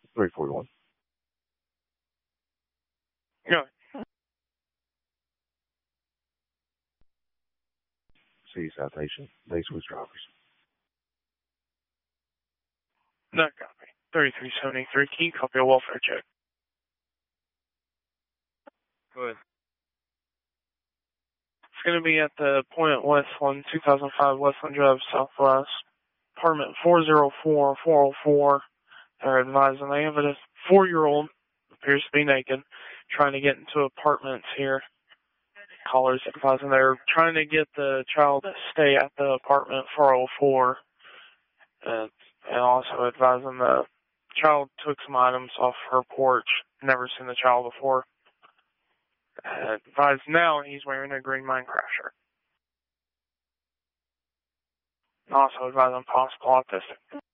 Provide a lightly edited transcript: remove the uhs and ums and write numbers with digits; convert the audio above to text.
341. No. City citation. Day switch drivers. Not copy. 3373. Can you copy a welfare check? Go ahead. It's going to be at the point at Westland, 2005 Westland Drive, Southwest. Apartment 404-404. They're advising they have a 4-year-old, appears to be naked, trying to get into apartments here. Callers advising they're trying to get the child to stay at the apartment 404. And also advising the child took some items off her porch. Never seen the child before. Advised now he's wearing a green Minecraft shirt. Also advising possible autistic.